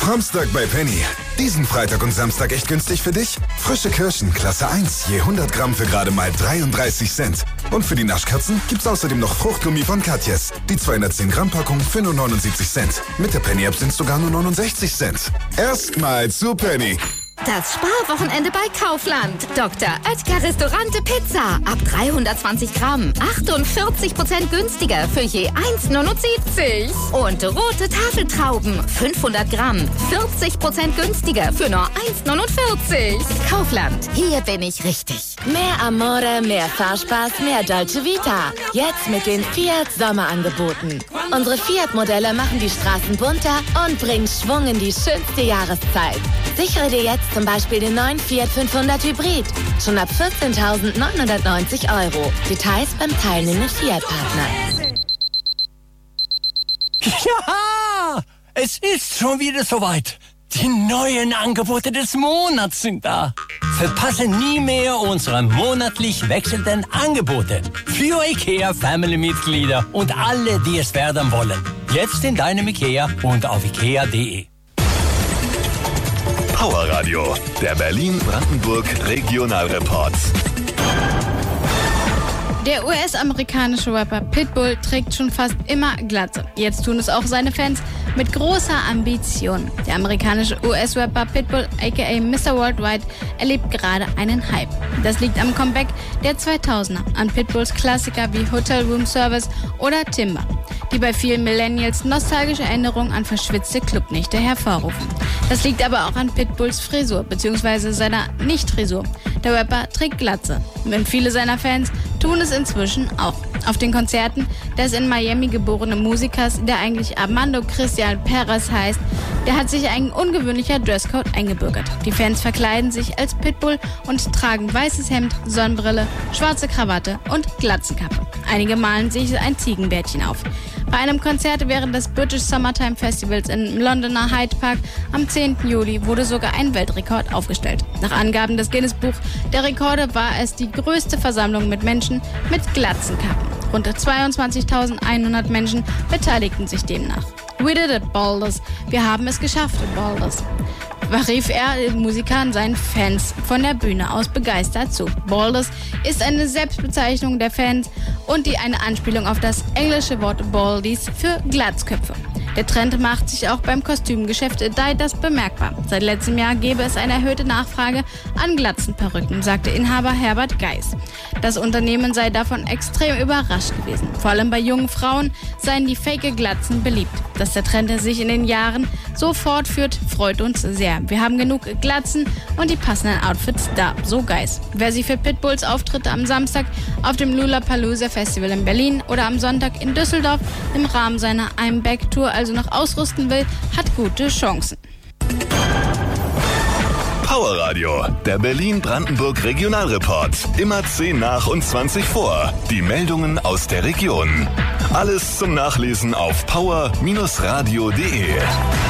Samstag bei Penny. Diesen Freitag und Samstag echt günstig für dich? Frische Kirschen, Klasse 1, je 100 Gramm für gerade mal 33 Cent. Und für die Naschkatzen gibt's außerdem noch Fruchtgummi von Katjes. Die 210 Gramm Packung für nur 79 Cent. Mit der Penny-App sind's sogar nur 69 Cent. Erstmal zu Penny. Das Sparwochenende bei Kaufland. Dr. Oetker Restaurante Pizza. Ab 320 Gramm. 48% günstiger für je 1,79. Und rote Tafeltrauben. 500 Gramm. 40% günstiger für nur 1,49. Kaufland. Hier bin ich richtig. Mehr Amore, mehr Fahrspaß, mehr Dolce Vita. Jetzt mit den Fiat Sommerangeboten. Unsere Fiat-Modelle machen die Straßen bunter und bringen Schwung in die schönste Jahreszeit. Sichere dir jetzt zum Beispiel den neuen Fiat 500 Hybrid. Schon ab 14.990 €. Details beim teilnehmenden Fiat-Partner. Ja, es ist schon wieder soweit. Die neuen Angebote des Monats sind da. Verpasse nie mehr unsere monatlich wechselnden Angebote. Für IKEA Family-Mitglieder und alle, die es werden wollen. Jetzt in deinem IKEA und auf ikea.de. Power Radio, der Berlin-Brandenburg Regionalreport. Der US-amerikanische Rapper Pitbull trägt schon fast immer Glatze. Jetzt tun es auch seine Fans mit großer Ambition. Der amerikanische US-Rapper Pitbull, aka Mr. Worldwide, erlebt gerade einen Hype. Das liegt am Comeback der 2000er, an Pitbulls Klassiker wie Hotel Room Service oder Timber, die bei vielen Millennials nostalgische Erinnerungen an verschwitzte Clubnächte hervorrufen. Das liegt aber auch an Pitbulls Frisur bzw. seiner Nicht-Frisur. Der Rapper trägt Glatze und viele seiner Fans tun es inzwischen auch. Auf den Konzerten des in Miami geborenen Musikers, der eigentlich Armando Cristian Perez heißt, der hat sich ein ungewöhnlicher Dresscode eingebürgert. Die Fans verkleiden sich als Pitbull und tragen weißes Hemd, Sonnenbrille, schwarze Krawatte und Glatzenkappe. Einige malen sich ein Ziegenbärtchen auf. Bei einem Konzert während des British Summertime Festivals im Londoner Hyde Park am 10. Juli wurde sogar ein Weltrekord aufgestellt. Nach Angaben des Guinness-Buch der Rekorde war es die größte Versammlung mit Menschen mit Glatzenkappen. Rund 22.100 Menschen beteiligten sich demnach. We did it, Baldus. Wir haben es geschafft, Baldus, rief er den Musikern seinen Fans von der Bühne aus begeistert zu. Baldus ist eine Selbstbezeichnung der Fans und eine Anspielung auf das englische Wort Baldies für Glatzköpfe. Der Trend macht sich auch beim Kostümgeschäft Adidas bemerkbar. Seit letztem Jahr gäbe es eine erhöhte Nachfrage an Glatzenperücken, sagte Inhaber Herbert Geis. Das Unternehmen sei davon extrem überrascht gewesen. Vor allem bei jungen Frauen seien die Fake-Glatzen beliebt. Dass der Trend sich in den Jahren so fortführt, freut uns sehr. Wir haben genug Glatzen und die passenden Outfits da, so Geis. Wer sich für Pitbulls Auftritte am Samstag auf dem Lollapalooza Festival in Berlin oder am Sonntag in Düsseldorf im Rahmen seiner I'm Back Tour also noch ausrüsten will, hat gute Chancen. Power Radio, der Berlin-Brandenburg Regionalreport. Immer 10 nach und 20 vor. Die Meldungen aus der Region. Alles zum Nachlesen auf power-radio.de.